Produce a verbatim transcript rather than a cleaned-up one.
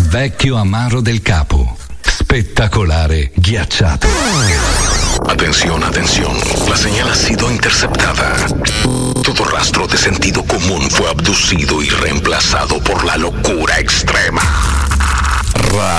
Vecchio Amaro del Capo. Spettacolare ghiacciato. Atención, atención. La señal ha sido interceptada. Todo rastro de sentido común fue abducido y reemplazado por la locura extrema.